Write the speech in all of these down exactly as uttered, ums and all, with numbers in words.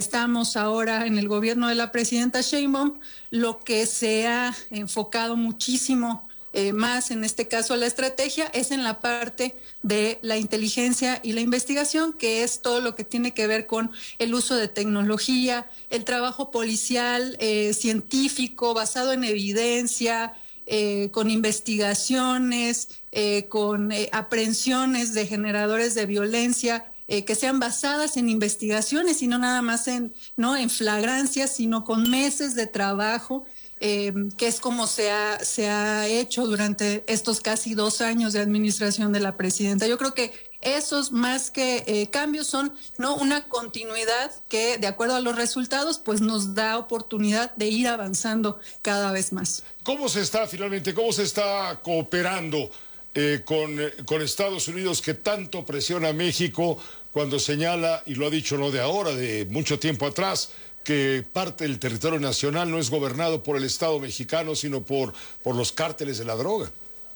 estamos ahora en el gobierno de la presidenta Sheinbaum, lo que se ha enfocado muchísimo eh, más, en este caso a la estrategia, es en la parte de la inteligencia y la investigación, que es todo lo que tiene que ver con el uso de tecnología, el trabajo policial, eh, científico, basado en evidencia, eh, con investigaciones, eh, con eh, aprehensiones de generadores de violencia, Eh, que sean basadas en investigaciones y no nada más en, no, en flagrancias, sino con meses de trabajo, eh, que es como se ha, se ha hecho durante estos casi dos años de administración de la presidenta. Yo creo que esos más que eh, cambios son, no, una continuidad que, de acuerdo a los resultados, pues nos da oportunidad de ir avanzando cada vez más. ¿Cómo se está finalmente, cómo se está cooperando Eh, con, eh, con Estados Unidos, que tanto presiona a México cuando señala, y lo ha dicho no de ahora, de mucho tiempo atrás, que parte del territorio nacional no es gobernado por el Estado mexicano, sino por, por los cárteles de la droga?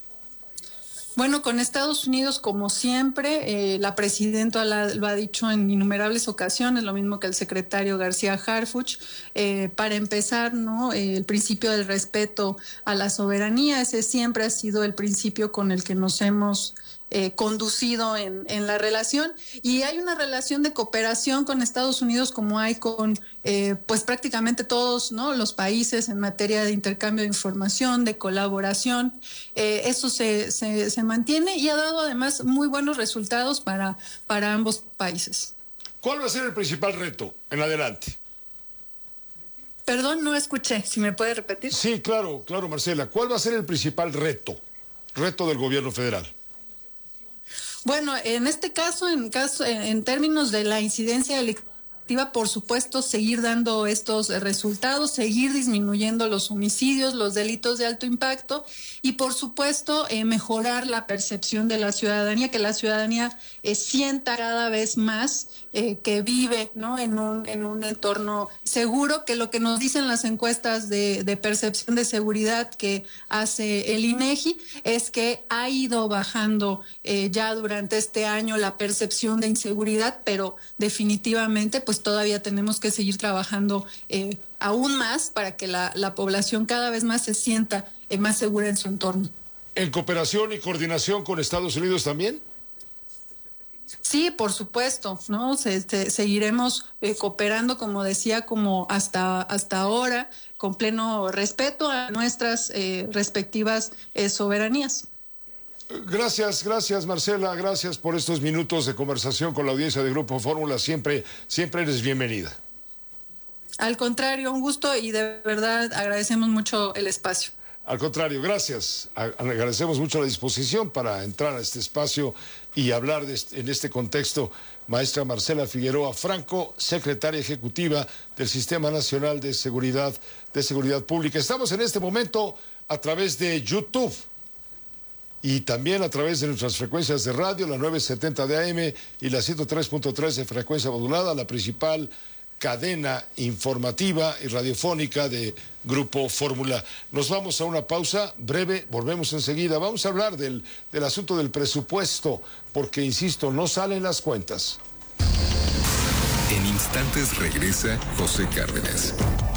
Bueno, con Estados Unidos, como siempre, eh, la presidenta la, lo ha dicho en innumerables ocasiones, lo mismo que el secretario García Harfuch. Eh, para empezar, ¿no? Eh, el principio del respeto a la soberanía, ese siempre ha sido el principio con el que nos hemos eh, conducido en, en la relación. Y hay una relación de cooperación con Estados Unidos como hay con eh, pues prácticamente todos, ¿no? los países en materia de intercambio de información, de colaboración. Eh, eso se, se, se mantiene y ha dado además muy buenos resultados para, para ambos países. ¿Cuál va a ser el principal reto en adelante? Perdón, no escuché, si me puede repetir. Sí, claro, claro, Marcela. ¿Cuál va a ser el principal reto, reto del gobierno federal? Bueno, en este caso, en caso, en términos de la incidencia delictiva, por supuesto, seguir dando estos resultados, seguir disminuyendo los homicidios, los delitos de alto impacto y, por supuesto, eh, mejorar la percepción de la ciudadanía, que la ciudadanía eh, sienta cada vez más eh, que vive, ¿no? en un, en un entorno seguro, que lo que nos dicen las encuestas de, de percepción de seguridad que hace el INEGI es que ha ido bajando eh, ya durante este año la percepción de inseguridad, pero definitivamente pues todavía tenemos que seguir trabajando eh, aún más para que la, la población cada vez más se sienta eh, más segura en su entorno. ¿En cooperación y coordinación con Estados Unidos también? Sí, por supuesto, ¿no? Se, se, seguiremos eh, cooperando, como decía, como hasta, hasta ahora, con pleno respeto a nuestras eh, respectivas eh, soberanías. Gracias, gracias Marcela, gracias por estos minutos de conversación con la audiencia de Grupo Fórmula. Siempre, siempre eres bienvenida. Al contrario, un gusto y de verdad agradecemos mucho el espacio. Al contrario, gracias. Agradecemos mucho la disposición para entrar a este espacio y hablar de este, en este contexto. Maestra Marcela Figueroa Franco, secretaria ejecutiva del Sistema Nacional de Seguridad, de Seguridad Pública. Estamos en este momento a través de YouTube y también a través de nuestras frecuencias de radio, la novecientos setenta de A M y la ciento tres punto tres de frecuencia modulada, la principal cadena informativa y radiofónica de Grupo Fórmula. Nos vamos a una pausa breve, volvemos enseguida. Vamos a hablar del, del asunto del presupuesto, porque, insisto, no salen las cuentas. En instantes regresa José Cárdenas.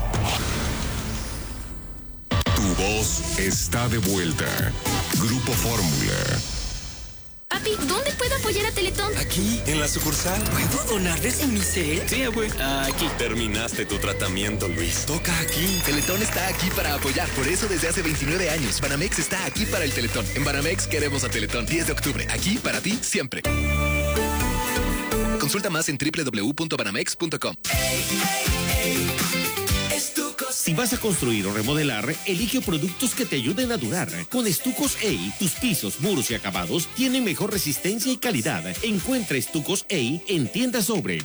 Tu voz está de vuelta. Grupo Fórmula. Papi, ¿dónde puedo apoyar a Teletón? Aquí, en la sucursal. ¿Puedo donarles en mi cel? Sí, abue. Aquí. Terminaste tu tratamiento, Luis. Toca aquí. Teletón está aquí para apoyar. Por eso, desde hace veintinueve años, Banamex está aquí para el Teletón. En Banamex queremos a Teletón. diez de octubre. Aquí para ti, siempre. Consulta más en doble u doble u doble u punto banamex punto com. Ey, ey, ey. Si vas a construir o remodelar, elige productos que te ayuden a durar. Con Estucos E I, tus pisos, muros y acabados tienen mejor resistencia y calidad. Encuentra Estucos E I en tiendas Sobre.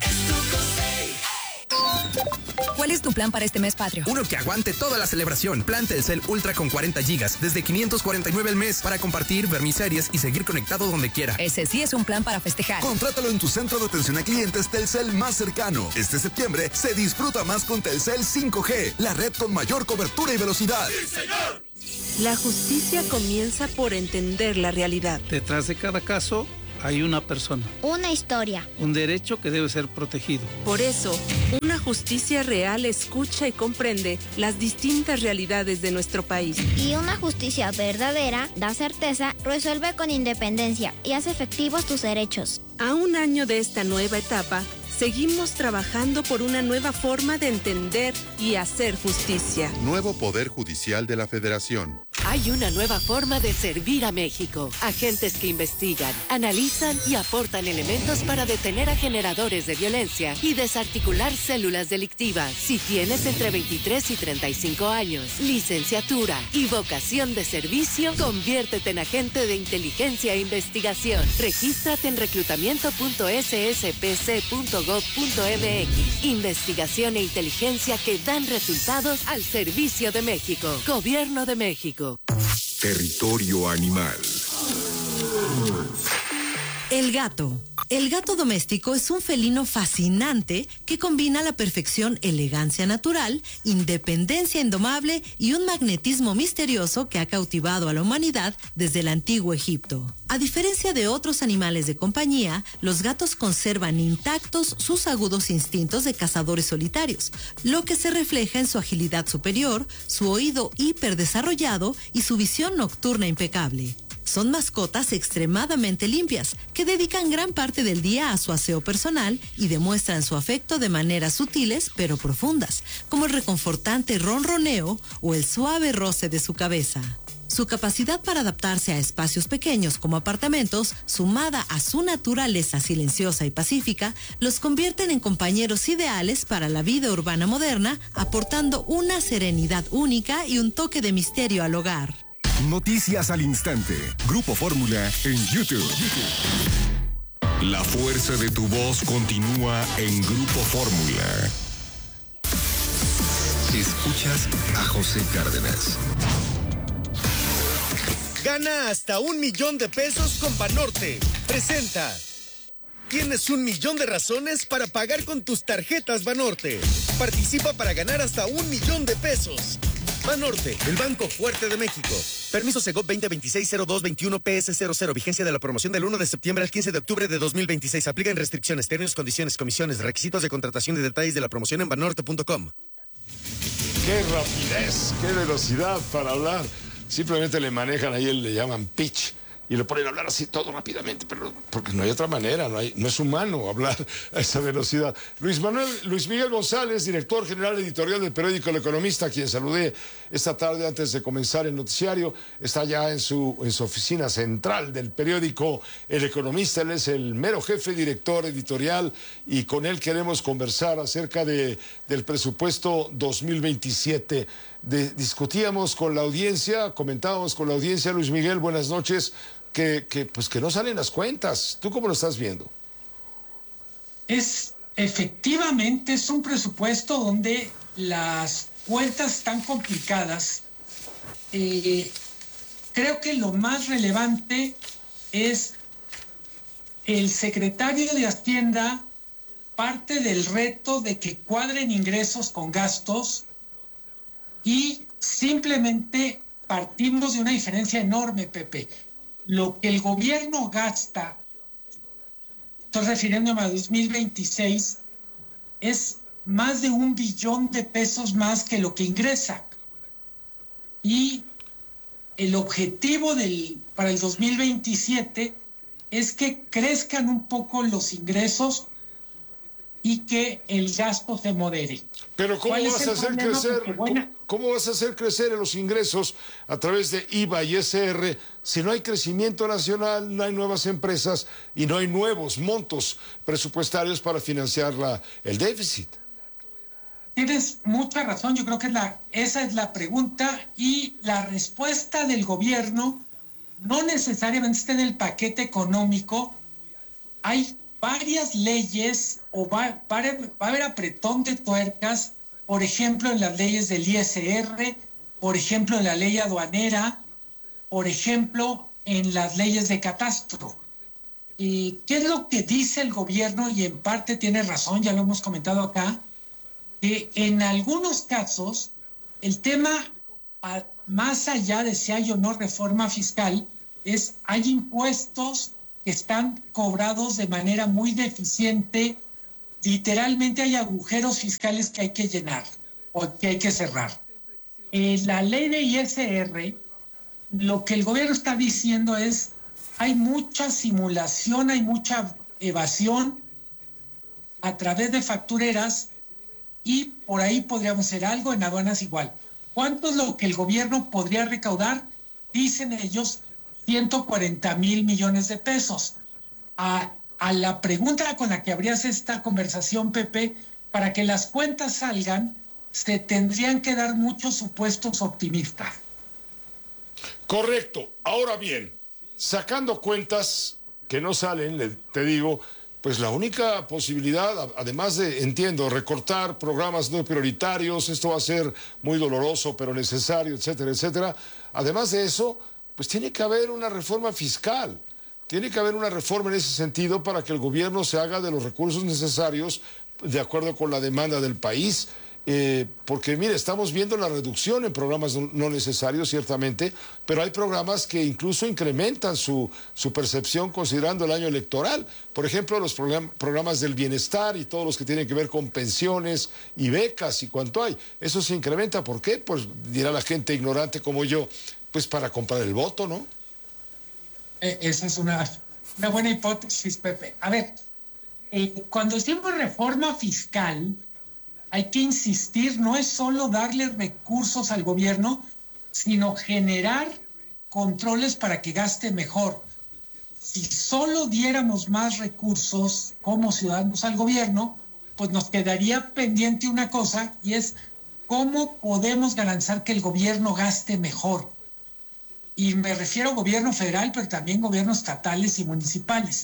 ¿Cuál es tu plan para este mes patrio? Uno que aguante toda la celebración. Plan Telcel Ultra con cuarenta gigas, desde quinientos cuarenta y nueve al mes, para compartir, ver mis series y seguir conectado donde quiera. Ese sí es un plan para festejar. Contrátalo en tu centro de atención a clientes Telcel más cercano. Este septiembre se disfruta más con Telcel cinco G, la red con mayor cobertura y velocidad. ¡Sí, señor! La justicia comienza por entender la realidad. Detrás de cada caso hay una persona. Una historia. Un derecho que debe ser protegido. Por eso, una justicia real escucha y comprende las distintas realidades de nuestro país. Y una justicia verdadera da certeza, resuelve con independencia y hace efectivos tus derechos. A un año de esta nueva etapa, seguimos trabajando por una nueva forma de entender y hacer justicia. Nuevo Poder Judicial de la Federación. Hay una nueva forma de servir a México. Agentes que investigan, analizan y aportan elementos para detener a generadores de violencia y desarticular células delictivas. Si tienes entre veintitrés y treinta y cinco años, licenciatura y vocación de servicio, conviértete en agente de inteligencia e investigación. Regístrate en reclutamiento punto s s p c punto gov punto m x. Investigación e inteligencia que dan resultados al servicio de México. Gobierno de México. Territorio animal. El gato. El gato doméstico es un felino fascinante que combina a la perfección elegancia natural, independencia indomable y un magnetismo misterioso que ha cautivado a la humanidad desde el antiguo Egipto. A diferencia de otros animales de compañía, los gatos conservan intactos sus agudos instintos de cazadores solitarios, lo que se refleja en su agilidad superior, su oído hiperdesarrollado y su visión nocturna impecable. Son mascotas extremadamente limpias, que dedican gran parte del día a su aseo personal y demuestran su afecto de maneras sutiles pero profundas, como el reconfortante ronroneo o el suave roce de su cabeza. Su capacidad para adaptarse a espacios pequeños como apartamentos, sumada a su naturaleza silenciosa y pacífica, los convierten en compañeros ideales para la vida urbana moderna, aportando una serenidad única y un toque de misterio al hogar. Noticias al instante. Grupo Fórmula en YouTube. La fuerza de tu voz continúa en Grupo Fórmula. Escuchas a José Cárdenas. Gana hasta un millón de pesos con Banorte. Presenta. Tienes un millón de razones para pagar con tus tarjetas Banorte. Participa para ganar hasta un millón de pesos. Banorte, el banco fuerte de México. Permiso Segov veinte veintiséis cero dos veintiuno P S cero cero. Vigencia de la promoción del uno de septiembre al quince de octubre de dos mil veintiséis. Aplican restricciones, términos, condiciones, comisiones, requisitos de contratación y detalles de la promoción en banorte punto com. Qué rapidez, qué velocidad para hablar. Simplemente le manejan ahí, le llaman pitch. Y lo ponen a hablar así todo rápidamente, pero porque no hay otra manera, no, hay, no es humano hablar a esa velocidad. Luis Manuel, Luis Miguel González, director general editorial del periódico El Economista, a quien saludé esta tarde antes de comenzar el noticiario, está ya en su, en su oficina central del periódico El Economista. Él es el mero jefe director editorial y con él queremos conversar acerca de, del presupuesto dos mil veintisiete. De, discutíamos con la audiencia, comentábamos con la audiencia, Luis Miguel, buenas noches, que, que, pues que no salen las cuentas. ¿Tú cómo lo estás viendo? Es, efectivamente, es un presupuesto donde las cuentas están complicadas. Eh, creo que lo más relevante es el secretario de Hacienda parte del reto de que cuadren ingresos con gastos. Y simplemente partimos de una diferencia enorme, Pepe. Lo que el gobierno gasta, estoy refiriéndome a dos mil veintiséis, es más de un billón de pesos más que lo que ingresa. Y el objetivo del, para el dos mil veintisiete es que crezcan un poco los ingresos y que el gasto se modere. Pero ¿cómo vas a hacer crecer, ¿cómo, ¿cómo vas a hacer crecer los ingresos a través de I V A y S R si no hay crecimiento nacional, no hay nuevas empresas y no hay nuevos montos presupuestarios para financiar la, el déficit? Tienes mucha razón, yo creo que es la, esa es la pregunta y la respuesta del gobierno no necesariamente está en el paquete económico. Hay varias leyes o va, va, va a haber apretón de tuercas, por ejemplo en las leyes del I S R, por ejemplo en la ley aduanera, por ejemplo en las leyes de catastro. ¿Y qué es lo que dice el gobierno? Y en parte tiene razón, ya lo hemos comentado acá, que en algunos casos el tema, más allá de si hay o no reforma fiscal, es hay impuestos que están cobrados de manera muy deficiente. Literalmente hay agujeros fiscales que hay que llenar o que hay que cerrar. En la ley de I S R, lo que el gobierno está diciendo es, hay mucha simulación, hay mucha evasión a través de factureras y por ahí podríamos hacer algo, en aduanas igual. ¿Cuánto es lo que el gobierno podría recaudar? Dicen ellos, ciento cuarenta mil millones de pesos. A, a la pregunta con la que abrías esta conversación, Pepe, para que las cuentas salgan, se tendrían que dar muchos supuestos optimistas. Correcto. Ahora bien, sacando cuentas que no salen, te digo, pues la única posibilidad, además de, entiendo, recortar programas no prioritarios, esto va a ser muy doloroso, pero necesario, etcétera, etcétera. Además de eso, pues tiene que haber una reforma fiscal. Tiene que haber una reforma en ese sentido para que el gobierno se haga de los recursos necesarios de acuerdo con la demanda del país. Eh, porque, mire, estamos viendo la reducción en programas no necesarios, ciertamente, pero hay programas que incluso incrementan su, su percepción considerando el año electoral. Por ejemplo, los program programas del bienestar y todos los que tienen que ver con pensiones y becas y cuánto hay. Eso se incrementa. ¿Por qué? Pues dirá la gente ignorante como yo, pues para comprar el voto, ¿no? Eh, esa es una, una buena hipótesis, Pepe. A ver, eh, cuando decimos reforma fiscal, hay que insistir, no es solo darle recursos al gobierno, sino generar controles para que gaste mejor. Si solo diéramos más recursos como ciudadanos al gobierno, pues nos quedaría pendiente una cosa, y es cómo podemos garantizar que el gobierno gaste mejor. Y me refiero a gobierno federal, pero también gobiernos estatales y municipales.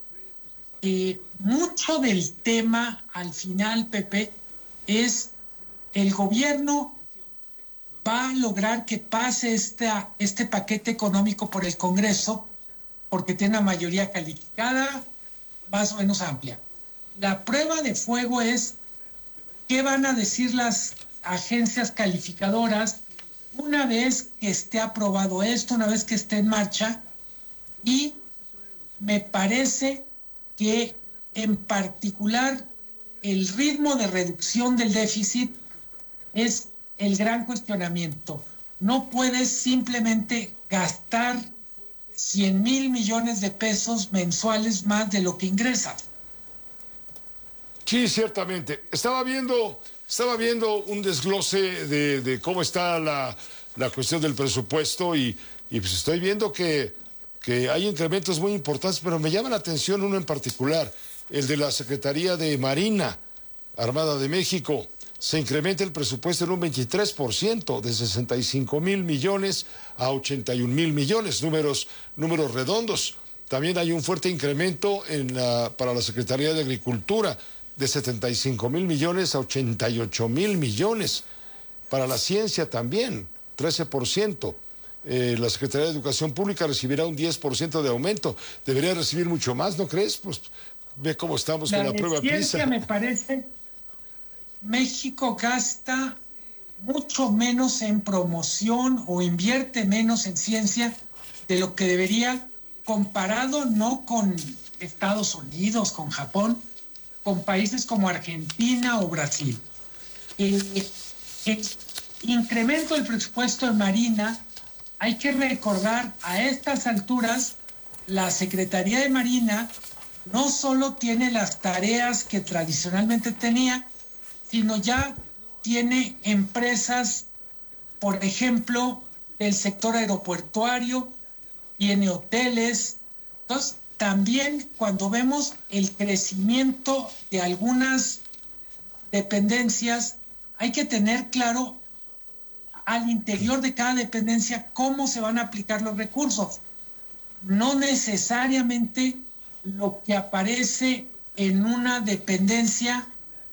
Eh, mucho del tema, al final, Pepe, es el gobierno va a lograr que pase esta, este paquete económico por el Congreso porque tiene una mayoría calificada más o menos amplia. La prueba de fuego es qué van a decir las agencias calificadoras una vez que esté aprobado esto, una vez que esté en marcha, y me parece que en particular el ritmo de reducción del déficit es el gran cuestionamiento. No puedes simplemente gastar cien mil millones de pesos mensuales más de lo que ingresas. Sí, ciertamente. Estaba viendo, estaba viendo un desglose de, de cómo está la, la cuestión del presupuesto y, y pues estoy viendo que, que hay incrementos muy importantes, pero me llama la atención uno en particular, el de la Secretaría de Marina Armada de México. Se incrementa el presupuesto en un veintitrés por ciento, de sesenta y cinco mil millones a ochenta y un mil millones, números, números redondos. También hay un fuerte incremento en la, para la Secretaría de Agricultura, de setenta y cinco mil millones a ochenta y ocho mil millones. Para la ciencia también, trece por ciento. Eh, la Secretaría de Educación Pública recibirá un diez por ciento de aumento. Debería recibir mucho más, ¿no crees? Pues ve cómo estamos la con la prueba PISA. Me parece, México gasta mucho menos en promoción o invierte menos en ciencia de lo que debería, comparado no con Estados Unidos, con Japón, con países como Argentina o Brasil. El, el incremento del presupuesto en Marina, hay que recordar, a estas alturas, la Secretaría de Marina no solo tiene las tareas que tradicionalmente tenía, sino ya tiene empresas, por ejemplo, del sector aeroportuario, tiene hoteles. Entonces, también cuando vemos el crecimiento de algunas dependencias, hay que tener claro al interior de cada dependencia cómo se van a aplicar los recursos. No necesariamente lo que aparece en una dependencia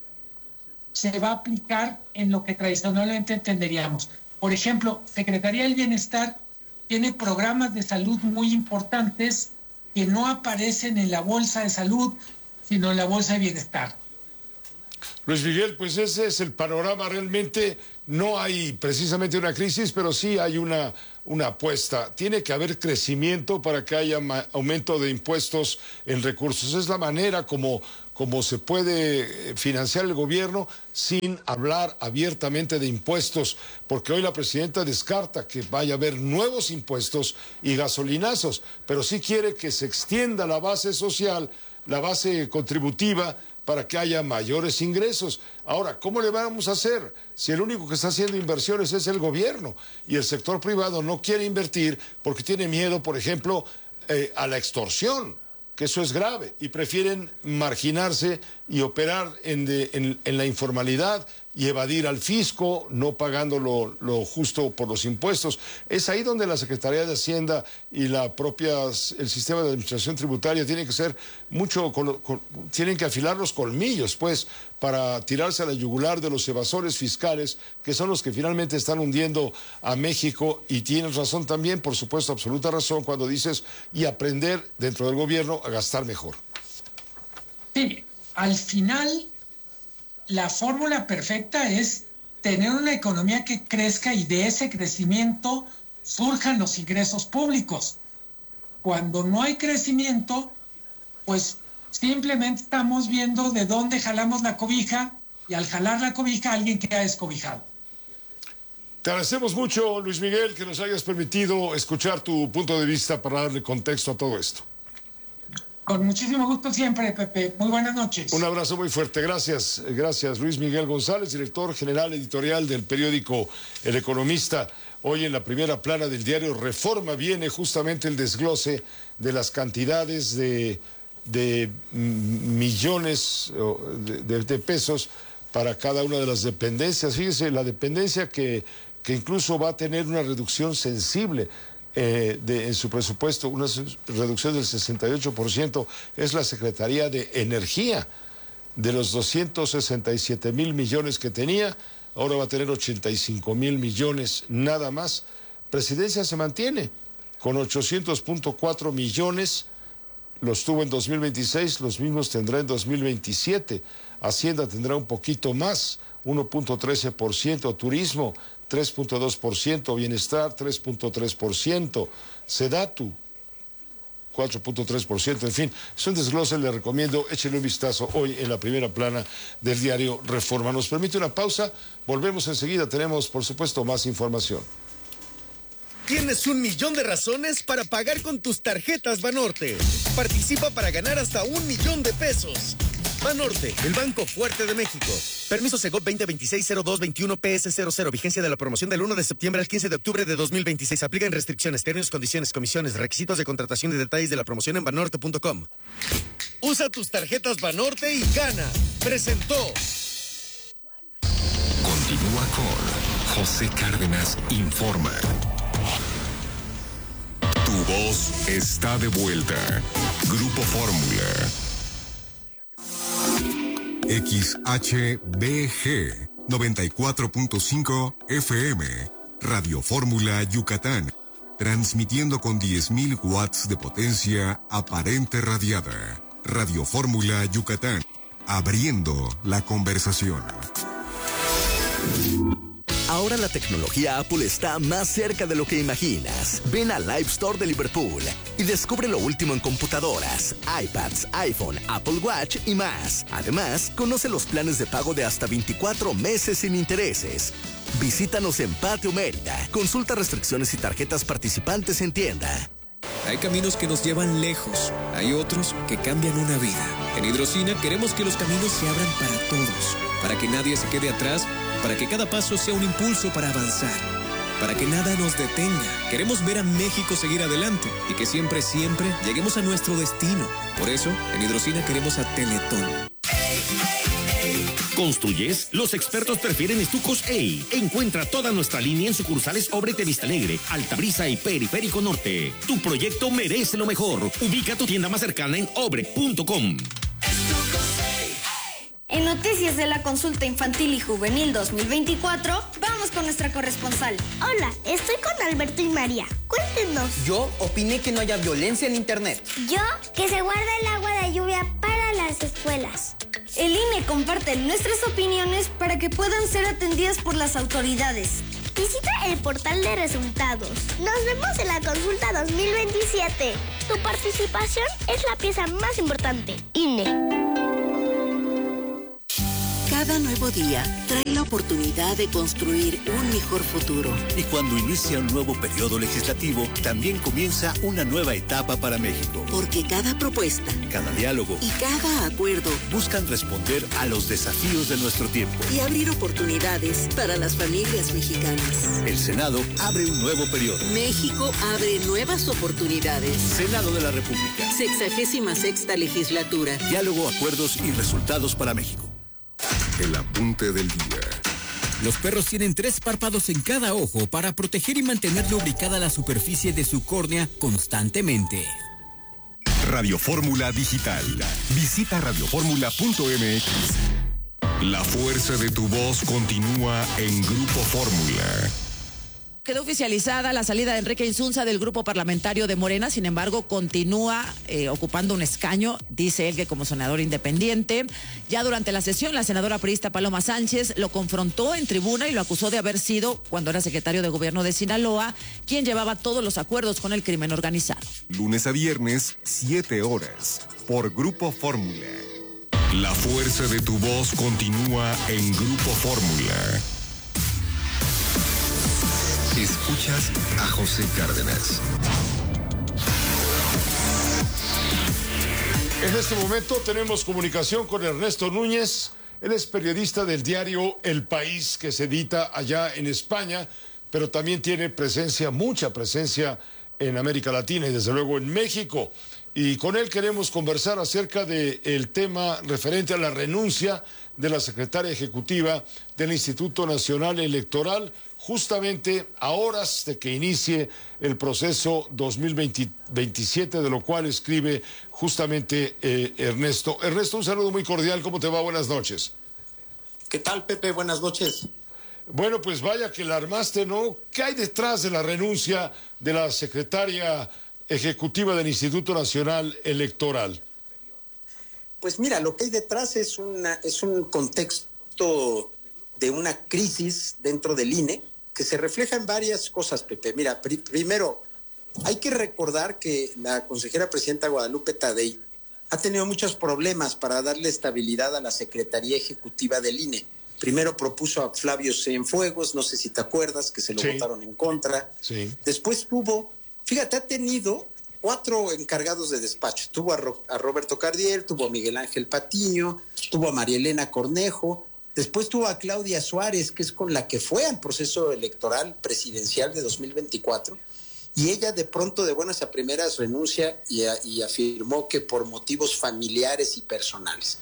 se va a aplicar en lo que tradicionalmente entenderíamos. Por ejemplo, Secretaría del Bienestar tiene programas de salud muy importantes que no aparecen en la bolsa de salud, sino en la bolsa de bienestar. Luis Miguel, pues ese es el panorama realmente. No hay precisamente una crisis, pero sí hay una, una apuesta. Tiene que haber crecimiento para que haya aumento de impuestos en recursos. Es la manera como, como se puede financiar el gobierno sin hablar abiertamente de impuestos, porque hoy la presidenta descarta que vaya a haber nuevos impuestos y gasolinazos, pero sí quiere que se extienda la base social, la base contributiva, para que haya mayores ingresos. Ahora, ¿cómo le vamos a hacer si el único que está haciendo inversiones es el gobierno y el sector privado no quiere invertir porque tiene miedo, por ejemplo, eh, a la extorsión, que eso es grave, y prefieren marginarse y operar en, de, en, en la informalidad y evadir al fisco, no pagando lo, lo justo por los impuestos? Es ahí donde la Secretaría de Hacienda y la propia, el sistema de administración tributaria tienen que ser mucho, con, con, tienen que afilar los colmillos, pues, para tirarse a la yugular de los evasores fiscales, que son los que finalmente están hundiendo a México. Y tienes razón también, por supuesto, absoluta razón, cuando dices, y aprender dentro del gobierno a gastar mejor. Sí, al final la fórmula perfecta es tener una economía que crezca y de ese crecimiento surjan los ingresos públicos. Cuando no hay crecimiento, pues simplemente estamos viendo de dónde jalamos la cobija, y al jalar la cobija alguien queda descobijado. Te agradecemos mucho, Luis Miguel, que nos hayas permitido escuchar tu punto de vista para darle contexto a todo esto. Con muchísimo gusto siempre, Pepe. Muy buenas noches. Un abrazo muy fuerte. Gracias, gracias. Luis Miguel González, director general editorial del periódico El Economista. Hoy en la primera plana del diario Reforma viene justamente el desglose de las cantidades de, de millones de, de, de pesos para cada una de las dependencias. Fíjese, la dependencia que, que incluso va a tener una reducción sensible Eh, de, en su presupuesto, una reducción del sesenta y ocho por ciento, es la Secretaría de Energía. De los doscientos sesenta y siete mil millones que tenía, ahora va a tener ochenta y cinco mil millones nada más. Presidencia se mantiene con ochocientos punto cuatro millones, los tuvo en dos mil veintiséis, los mismos tendrá en dos mil veintisiete. Hacienda tendrá un poquito más, uno punto trece por ciento, turismo tres punto dos por ciento, bienestar tres punto tres por ciento, Sedatu cuatro punto tres por ciento, en fin, es un desglose, le recomiendo, échele un vistazo hoy en la primera plana del diario Reforma. Nos permite una pausa, volvemos enseguida, tenemos por supuesto más información. Tienes un millón de razones para pagar con tus tarjetas Banorte. Participa para ganar hasta un millón de pesos. Banorte, el banco fuerte de México. Permiso Segov veinte veintiséis cero dos veintiuno P S cero cero. Vigencia de la promoción del uno de septiembre al quince de octubre de dos mil veintiséis. Aplican restricciones, términos, condiciones, comisiones, requisitos de contratación y detalles de la promoción en banorte punto com. Usa tus tarjetas Banorte y gana. Presentó. Continúa con José Cárdenas Informa. Tu voz está de vuelta. Grupo Fórmula. X H B G noventa y cuatro punto cinco F M, Radio Fórmula Yucatán, transmitiendo con diez mil watts de potencia aparente radiada. Radio Fórmula Yucatán, abriendo la conversación. Ahora la tecnología Apple está más cerca de lo que imaginas. Ven al Live Store de Liverpool y descubre lo último en computadoras, iPads, iPhone, Apple Watch y más. Además, conoce los planes de pago de hasta veinticuatro meses sin intereses. Visítanos en Patio Mérida. Consulta restricciones y tarjetas participantes en tienda. Hay caminos que nos llevan lejos, hay otros que cambian una vida. En Hidrocina queremos que los caminos se abran para todos, para que nadie se quede atrás, para que cada paso sea un impulso para avanzar, para que nada nos detenga. Queremos ver a México seguir adelante y que siempre, siempre lleguemos a nuestro destino. Por eso, en Hidrocina queremos a Teletón. ¿Construyes? Los expertos prefieren estucos E I. Encuentra toda nuestra línea en sucursales Obrete de Vista Alegre, Altabrisa y Periférico Norte. Tu proyecto merece lo mejor. Ubica tu tienda más cercana en obre punto com. En noticias de la consulta infantil y juvenil dos mil veinticuatro, vamos con nuestra corresponsal. Hola, estoy con Alberto y María. Cuéntenos. Yo opiné que no haya violencia en internet. Yo, que se guarda el agua de lluvia para las escuelas. El I N E comparte nuestras opiniones para que puedan ser atendidas por las autoridades. Visita el portal de resultados. Nos vemos en la consulta dos mil veintisiete. Tu participación es la pieza más importante. I N E. Cada nuevo día trae la oportunidad de construir un mejor futuro. Y cuando inicia un nuevo periodo legislativo, también comienza una nueva etapa para México. Porque cada propuesta, cada diálogo y cada acuerdo buscan responder a los desafíos de nuestro tiempo y abrir oportunidades para las familias mexicanas. El Senado abre un nuevo periodo. México abre nuevas oportunidades. Senado de la República. Sexagésima sexta legislatura. Diálogo, acuerdos y resultados para México. El apunte del día. Los perros tienen tres párpados en cada ojo para proteger y mantener lubricada la superficie de su córnea constantemente. Radio Fórmula Digital. Visita radio fórmula punto m x. La fuerza de tu voz continúa en Grupo Fórmula. Quedó oficializada la salida de Enrique Insunza del grupo parlamentario de Morena, sin embargo, continúa eh, ocupando un escaño, dice él que como senador independiente. Ya durante la sesión, la senadora priista Paloma Sánchez lo confrontó en tribuna y lo acusó de haber sido, cuando era secretario de gobierno de Sinaloa, quien llevaba todos los acuerdos con el crimen organizado. Lunes a viernes, siete horas, por Grupo Fórmula. La fuerza de tu voz continúa en Grupo Fórmula. Escuchas a José Cárdenas. En este momento tenemos comunicación con Ernesto Núñez. Él es periodista del diario El País, que se edita allá en España, pero también tiene presencia, mucha presencia en América Latina y desde luego en México. Y con él queremos conversar acerca del tema referente a la renuncia de la secretaria ejecutiva del Instituto Nacional Electoral, justamente a horas de que inicie el proceso dos mil veintisiete, de lo cual escribe justamente eh, Ernesto. Ernesto, un saludo muy cordial, ¿cómo te va? Buenas noches. ¿Qué tal, Pepe? Buenas noches. Bueno, pues vaya que la armaste, ¿no? ¿Qué hay detrás de la renuncia de la secretaria ejecutiva del Instituto Nacional Electoral? Pues mira, lo que hay detrás es, una, es un contexto de una crisis dentro del I N E que se refleja en varias cosas, Pepe. Mira, pr- primero, hay que recordar que la consejera presidenta Guadalupe Tadei ha tenido muchos problemas para darle estabilidad a la Secretaría Ejecutiva del I N E. Primero propuso a Flavio Cienfuegos, no sé si te acuerdas, que se lo sí. votaron en contra. Sí. Después tuvo, fíjate, ha tenido cuatro encargados de despacho. Tuvo a, Ro- a Roberto Cardiel, tuvo a Miguel Ángel Patiño, tuvo a María Elena Cornejo. Después tuvo a Claudia Suárez, que es con la que fue al proceso electoral presidencial de dos mil veinticuatro, y ella de pronto, de buenas a primeras, renuncia y, a, y afirmó que por motivos familiares y personales.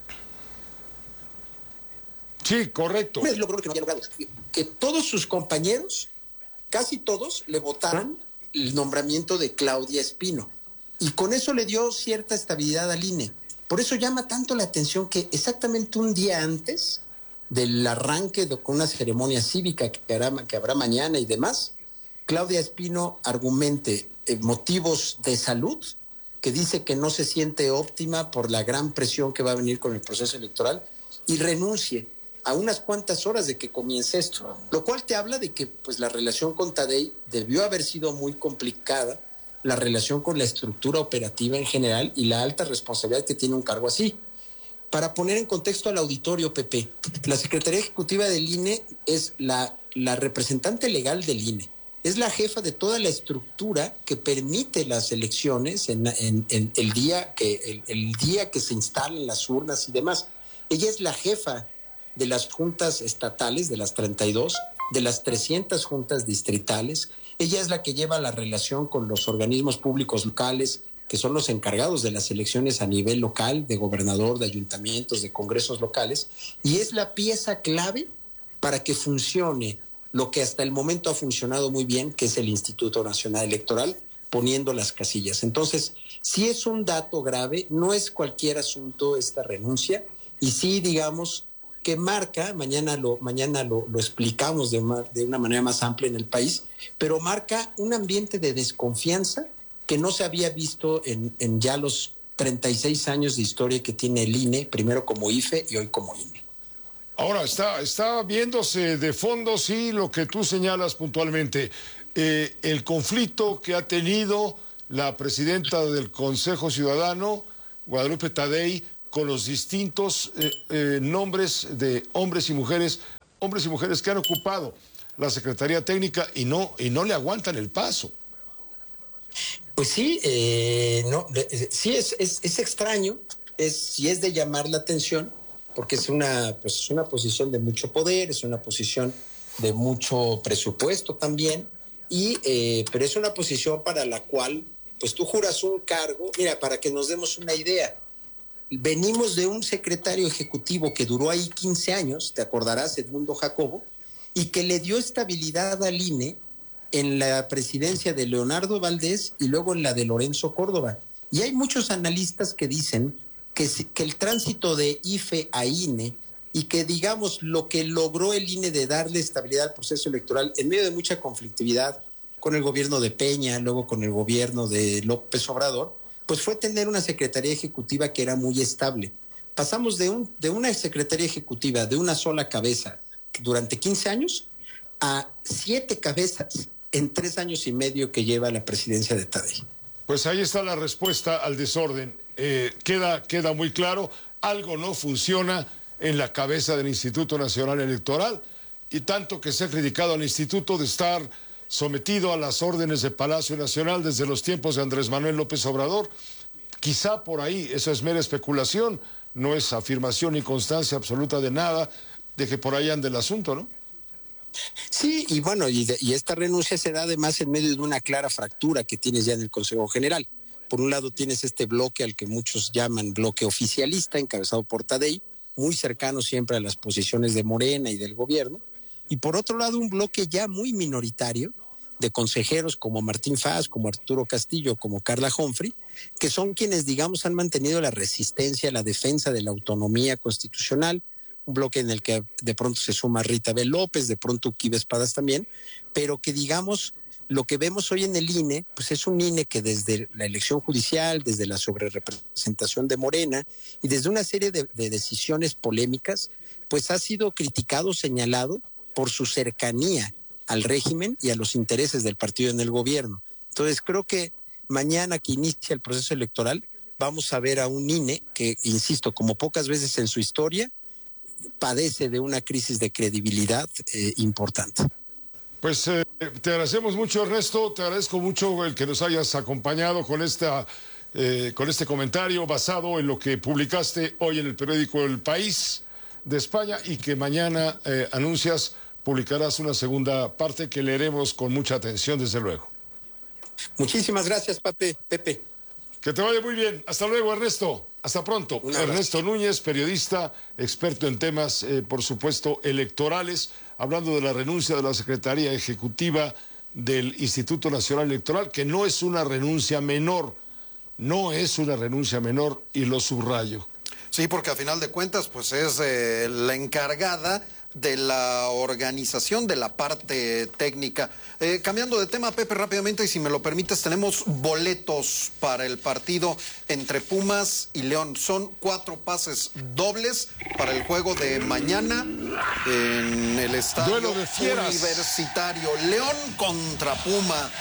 Sí, correcto. Es lo que no había logrado, que, que todos sus compañeros, casi todos, le votaron el nombramiento de Claudia Espino, y con eso le dio cierta estabilidad al I N E. Por eso llama tanto la atención que exactamente un día antes del arranque de, con una ceremonia cívica que habrá, que habrá mañana y demás, Claudia Espino argumente eh, motivos de salud, que dice que no se siente óptima por la gran presión que va a venir con el proceso electoral, y renuncie a unas cuantas horas de que comience esto, lo cual te habla de que pues la relación con Tadei debió haber sido muy complicada, la relación con la estructura operativa en general y la alta responsabilidad que tiene un cargo así. Para poner en contexto al auditorio, Pepe, la Secretaría Ejecutiva del I N E es la, la representante legal del I N E, es la jefa de toda la estructura que permite las elecciones en, en, en el, día que, el, el día que se instalen las urnas y demás. Ella es la jefa de las juntas estatales, de las treinta y dos, de las trescientas juntas distritales. Ella es la que lleva la relación con los organismos públicos locales, que son los encargados de las elecciones a nivel local, de gobernador, de ayuntamientos, de congresos locales, y es la pieza clave para que funcione lo que hasta el momento ha funcionado muy bien, que es el Instituto Nacional Electoral, poniendo las casillas. Entonces, sí es un dato grave, no es cualquier asunto esta renuncia, y sí, digamos, que marca, mañana lo, mañana lo, lo explicamos de una, de una manera más amplia en el país, pero marca un ambiente de desconfianza que no se había visto en, en ya los treinta y seis años de historia que tiene el I N E, primero como I F E y hoy como I N E. Ahora, está, está viéndose de fondo, sí, lo que tú señalas puntualmente, eh, el conflicto que ha tenido la presidenta del Consejo Ciudadano, Guadalupe Tadei, con los distintos eh, eh, nombres de hombres y mujeres, hombres y mujeres que han ocupado la Secretaría Técnica y no, y no le aguantan el paso. Pues sí, eh, no, eh, sí es, es, es extraño, es, sí es de llamar la atención, porque es una, pues es una posición de mucho poder, es una posición de mucho presupuesto también, y, eh, pero es una posición para la cual pues tú juras un cargo. Mira, para que nos demos una idea, venimos de un secretario ejecutivo que duró ahí quince años, te acordarás, Edmundo Jacobo, y que le dio estabilidad al I N E en la presidencia de Leonardo Valdés y luego en la de Lorenzo Córdoba. Y hay muchos analistas que dicen que, que el tránsito de I F E a I N E y que, digamos, lo que logró el I N E de darle estabilidad al proceso electoral en medio de mucha conflictividad con el gobierno de Peña, luego con el gobierno de López Obrador, pues fue tener una secretaría ejecutiva que era muy estable. Pasamos de, un, de una secretaría ejecutiva de una sola cabeza durante quince años a siete cabezas en tres años y medio que lleva la presidencia de Tadei. Pues ahí está la respuesta al desorden. Eh, queda, queda muy claro, algo no funciona en la cabeza del Instituto Nacional Electoral, y tanto que se ha criticado al instituto de estar sometido a las órdenes de Palacio Nacional desde los tiempos de Andrés Manuel López Obrador. Quizá por ahí, eso es mera especulación, no es afirmación ni constancia absoluta de nada de que por ahí ande el asunto, ¿no? Sí, y bueno, y, de, y esta renuncia se da además en medio de una clara fractura que tienes ya en el Consejo General. Por un lado tienes este bloque al que muchos llaman bloque oficialista, encabezado por Tadei, muy cercano siempre a las posiciones de Morena y del gobierno, y por otro lado un bloque ya muy minoritario de consejeros como Martín Faz, como Arturo Castillo, como Carla Humphrey, que son quienes, digamos, han mantenido la resistencia, la defensa de la autonomía constitucional, un bloque en el que de pronto se suma Rita B. López, de pronto Uquibe Espadas también, pero que, digamos, lo que vemos hoy en el I N E, pues es un I N E que desde la elección judicial, desde la sobrerepresentación de Morena y desde una serie de, de decisiones polémicas, pues ha sido criticado, señalado por su cercanía al régimen y a los intereses del partido en el gobierno. Entonces creo que mañana que inicia el proceso electoral vamos a ver a un I N E que, insisto, como pocas veces en su historia, padece de una crisis de credibilidad eh, importante. Pues eh, te agradecemos mucho, Ernesto, te agradezco mucho el que nos hayas acompañado con esta eh, con este comentario basado en lo que publicaste hoy en el periódico El País de España, y que mañana eh, anuncias, publicarás una segunda parte que leeremos con mucha atención, desde luego. Muchísimas gracias, Pepe. Pepe. Que te vaya muy bien. Hasta luego, Ernesto. Hasta pronto. Ernesto Núñez, periodista, experto en temas, eh, por supuesto, electorales, hablando de la renuncia de la Secretaría Ejecutiva del Instituto Nacional Electoral, que no es una renuncia menor, no es una renuncia menor, y lo subrayo. Sí, porque a final de cuentas, pues es eh, la encargada de la organización de la parte técnica. Eh, cambiando de tema, Pepe, rápidamente, y si me lo permites, tenemos boletos para el partido entre Pumas y León. Son cuatro pases dobles para el juego de mañana en el estadio universitario. León contra Puma.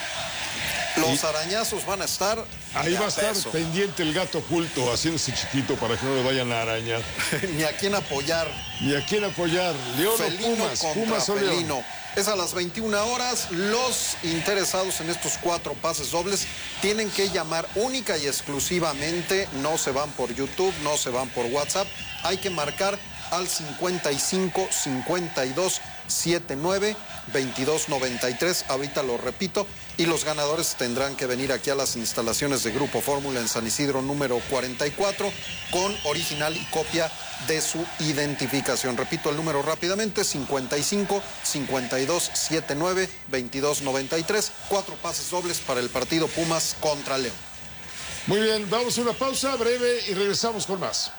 Los arañazos van a estar. Ahí va a estar peso. pendiente el gato oculto, haciéndose chiquito para que no le vayan a arañar. Ni a quién apoyar. Ni a quién apoyar. León Felino o Pumas. contra Pumas o León. Felino. Es a las veintiuna horas. Los interesados en estos cuatro pases dobles tienen que llamar única y exclusivamente. No se van por YouTube, no se van por WhatsApp. Hay que marcar al cincuenta y cinco, cincuenta y dos, setenta y nueve, veintidós noventa y tres. Ahorita lo repito. Y los ganadores tendrán que venir aquí a las instalaciones de Grupo Fórmula en San Isidro número cuarenta y cuatro con original y copia de su identificación. Repito el número rápidamente: cincuenta y cinco, cincuenta y dos, setenta y nueve, veintidós noventa y tres. Cuatro pases dobles para el partido Pumas contra León. Muy bien, vamos a una pausa breve y regresamos con más.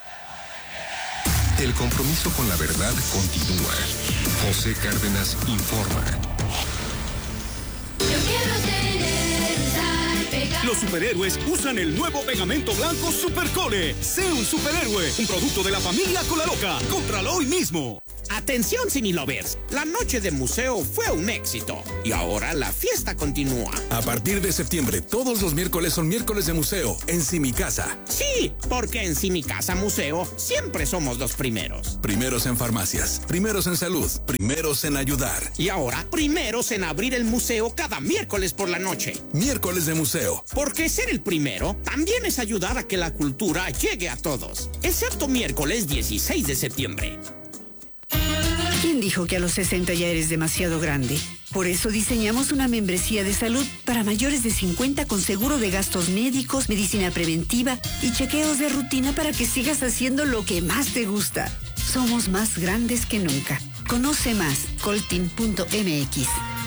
El compromiso con la verdad continúa. José Cárdenas informa. Yo quiero tener, estar pegado. Los superhéroes usan el nuevo pegamento blanco Supercole. Sé un superhéroe, un producto de la familia Colaloca. Cómpralo hoy mismo. Atención, Cinelovers, la noche de museo fue un éxito y ahora la fiesta continúa. A partir de septiembre, todos los miércoles son miércoles de museo en Simicasa. Sí, porque en Simicasa Museo siempre somos los primeros. Primeros en farmacias, primeros en salud, primeros en ayudar. Y ahora, primeros en abrir el museo cada miércoles por la noche. Miércoles de museo. Porque ser el primero también es ayudar a que la cultura llegue a todos, excepto miércoles dieciséis de septiembre. ¿Quién dijo que a los sesenta ya eres demasiado grande? Por eso diseñamos una membresía de salud para mayores de cincuenta con seguro de gastos médicos, medicina preventiva y chequeos de rutina para que sigas haciendo lo que más te gusta. Somos más grandes que nunca. Conoce más, coltin punto m x.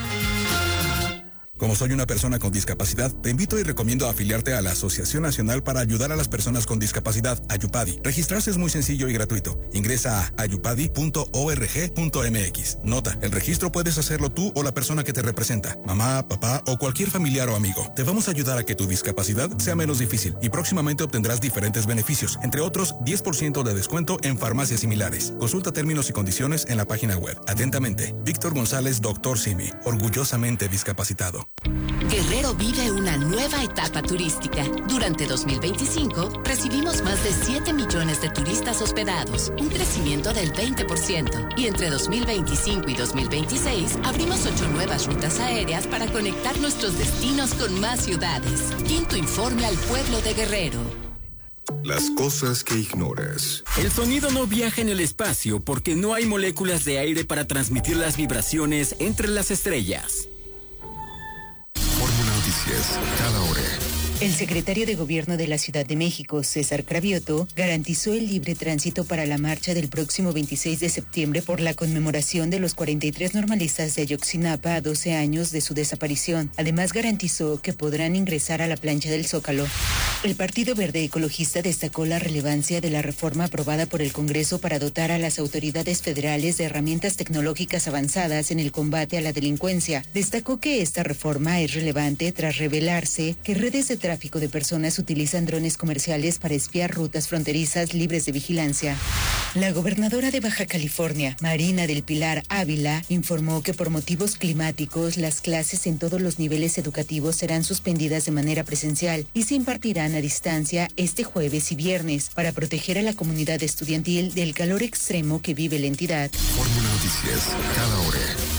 Como soy una persona con discapacidad, te invito y recomiendo afiliarte a la Asociación Nacional para Ayudar a las Personas con Discapacidad, Ayupadi. Registrarse es muy sencillo y gratuito. Ingresa a ayupadi punto org punto m x. Nota, el registro puedes hacerlo tú o la persona que te representa, mamá, papá o cualquier familiar o amigo. Te vamos a ayudar a que tu discapacidad sea menos difícil y próximamente obtendrás diferentes beneficios, entre otros diez por ciento de descuento en farmacias similares. Consulta términos y condiciones en la página web. Atentamente, Víctor González, doctor Simi, orgullosamente discapacitado. Guerrero vive una nueva etapa turística. Durante dos mil veinticinco, recibimos más de siete millones de turistas hospedados, un crecimiento del veinte por ciento. Y entre dos mil veinticinco y dos mil veintiséis, abrimos ocho nuevas rutas aéreas para conectar nuestros destinos con más ciudades. Quinto informe al pueblo de Guerrero. Las cosas que ignoras. El sonido no viaja en el espacio porque no hay moléculas de aire para transmitir las vibraciones entre las estrellas. Fórmula Noticias, cada hora. El secretario de Gobierno de la Ciudad de México, César Cravioto, garantizó el libre tránsito para la marcha del próximo veintiséis de septiembre por la conmemoración de los cuarenta y tres normalistas de Ayotzinapa a doce años de su desaparición. Además, garantizó que podrán ingresar a la plancha del Zócalo. El Partido Verde Ecologista destacó la relevancia de la reforma aprobada por el Congreso para dotar a las autoridades federales de herramientas tecnológicas avanzadas en el combate a la delincuencia. Destacó que esta reforma es relevante tras revelarse que redes de tráfico de personas utilizan drones comerciales para espiar rutas fronterizas libres de vigilancia. La gobernadora de Baja California, Marina del Pilar Ávila, informó que por motivos climáticos las clases en todos los niveles educativos serán suspendidas de manera presencial y se impartirán a distancia este jueves y viernes para proteger a la comunidad estudiantil del calor extremo que vive la entidad. Fórmula Noticias, cada hora.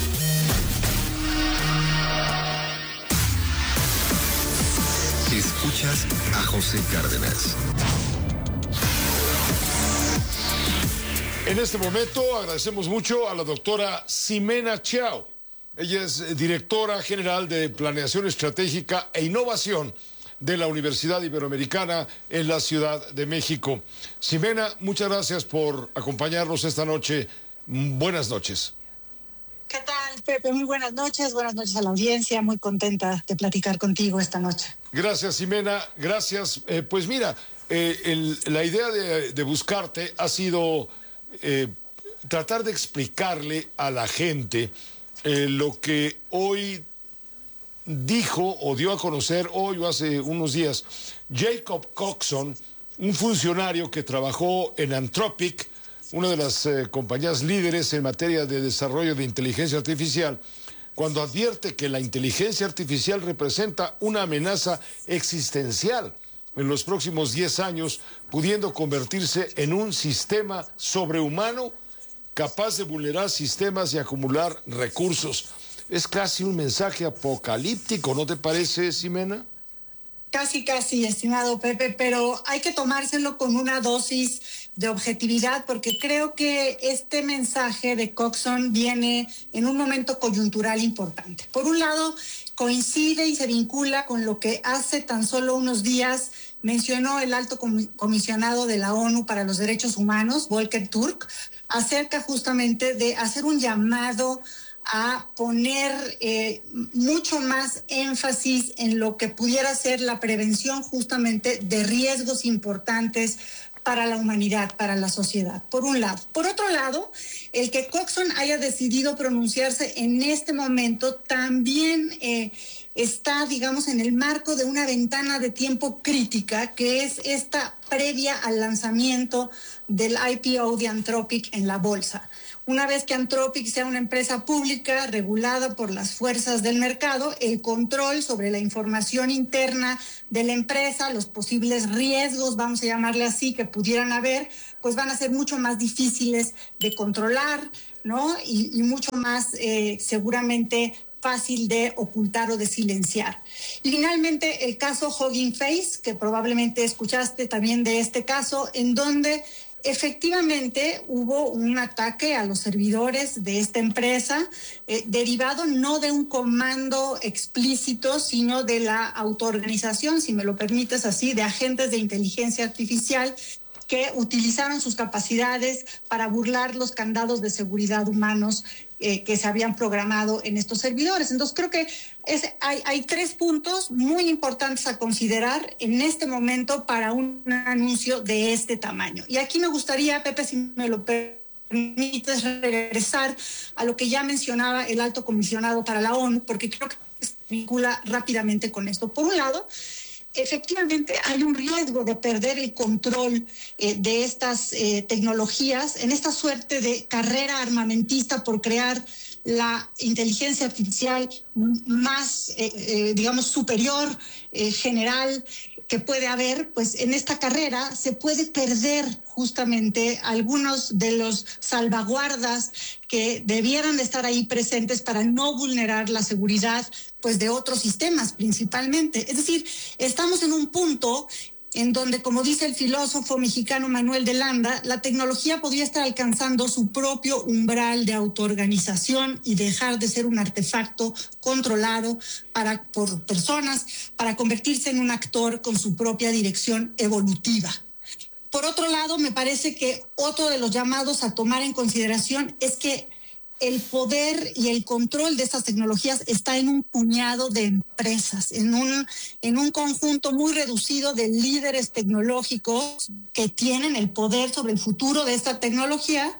Escuchas a José Cárdenas. En este momento agradecemos mucho a la doctora Ximena Chao. Ella es directora general de Planeación Estratégica e Innovación de la Universidad Iberoamericana en la Ciudad de México. Ximena, muchas gracias por acompañarnos esta noche. Buenas noches. ¿Qué tal, Pepe? Muy buenas noches. Buenas noches a la audiencia. Muy contenta de platicar contigo esta noche. Gracias, Ximena. Gracias. Eh, pues mira, eh, el, la idea de, de buscarte ha sido eh, tratar de explicarle a la gente eh, lo que hoy dijo o dio a conocer hoy o hace unos días Jacob Coxon, un funcionario que trabajó en Anthropic, una de las eh, compañías líderes en materia de desarrollo de inteligencia artificial, cuando advierte que la inteligencia artificial representa una amenaza existencial en los próximos diez años, pudiendo convertirse en un sistema sobrehumano capaz de vulnerar sistemas y acumular recursos. Es casi un mensaje apocalíptico, ¿no te parece, Ximena? Casi, casi, estimado Pepe, pero hay que tomárselo con una dosis de objetividad porque creo que este mensaje de Coxon viene en un momento coyuntural importante. Por un lado, coincide y se vincula con lo que hace tan solo unos días mencionó el alto comisionado de la ONU para los Derechos Humanos, Volker Turk, acerca justamente de hacer un llamado a poner eh, mucho más énfasis en lo que pudiera ser la prevención justamente de riesgos importantes para la humanidad, para la sociedad, por un lado. Por otro lado, el que Coxon haya decidido pronunciarse en este momento también eh, está, digamos, en el marco de una ventana de tiempo crítica, que es esta previa al lanzamiento del I P O de Anthropic en la bolsa. Una vez que Anthropic sea una empresa pública regulada por las fuerzas del mercado, el control sobre la información interna de la empresa, los posibles riesgos, vamos a llamarle así, que pudieran haber, pues van a ser mucho más difíciles de controlar, ¿no? Y, y mucho más eh, seguramente fácil de ocultar o de silenciar. Y finalmente el caso Hugging Face, que probablemente escuchaste también de este caso, en donde efectivamente hubo un ataque a los servidores de esta empresa, eh, derivado no de un comando explícito, sino de la autoorganización, si me lo permites así, de agentes de inteligencia artificial que utilizaron sus capacidades para burlar los candados de seguridad humanos eh, que se habían programado en estos servidores. Entonces creo que es, hay, hay tres puntos muy importantes a considerar en este momento para un anuncio de este tamaño. Y aquí me gustaría, Pepe, si me lo permites, regresar a lo que ya mencionaba el alto comisionado para la ONU, porque creo que se vincula rápidamente con esto. Por un lado, efectivamente hay un riesgo de perder el control eh, de estas eh, tecnologías en esta suerte de carrera armamentista por crear la inteligencia artificial más, eh, eh, digamos, superior, eh, general, que puede haber. Pues en esta carrera se puede perder justamente algunos de los salvaguardas que debieran de estar ahí presentes para no vulnerar la seguridad, pues, de otros sistemas principalmente. Es decir, estamos en un punto en donde, como dice el filósofo mexicano Manuel de Landa, la tecnología podría estar alcanzando su propio umbral de autoorganización y dejar de ser un artefacto controlado para, por personas, para convertirse en un actor con su propia dirección evolutiva. Por otro lado, me parece que otro de los llamados a tomar en consideración es que el poder y el control de estas tecnologías está en un puñado de empresas, en un, en un conjunto muy reducido de líderes tecnológicos que tienen el poder sobre el futuro de esta tecnología